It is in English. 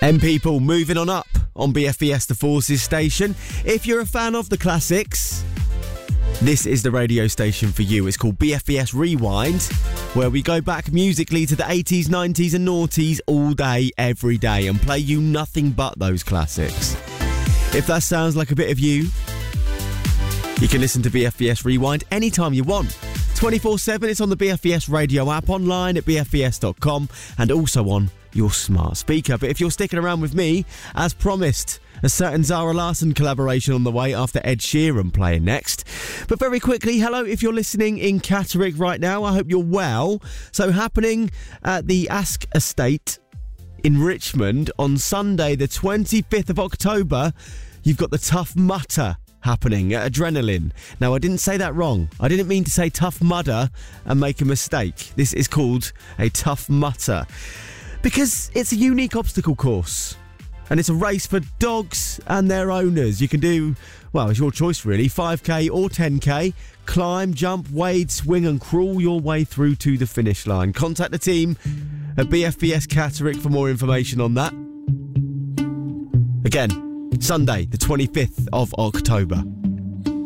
People moving on up on BFBS The Forces station. If you're a fan of the classics, this is the radio station for you. It's called BFBS Rewind, where we go back musically to the 80s, 90s and noughties all day, every day, and play you nothing but those classics. If that sounds like a bit of you, you can listen to BFBS Rewind anytime you want. 24/7, it's on the BFBS radio app, online at bfbs.com, and also on your smart speaker. But if you're sticking around with me, as promised, a certain Zara Larsson collaboration on the way after Ed Sheeran playing next. But very quickly, hello, if you're listening in Catterick right now, I hope you're well. So happening at the Ask Estate in Richmond on Sunday, the 25th of October, you've got the Tough Mudder happening at Adrenaline. Now, I didn't say that wrong. I didn't mean to say Tough Mudder and make a mistake. This is called a Tough Mudder because it's a unique obstacle course and it's a race for dogs and their owners. You can do, well, it's your choice really, 5k or 10k, climb, jump, wade, swing and crawl your way through to the finish line. Contact the team at BFBS Catterick for more information on that. Again, Sunday, the 25th of October.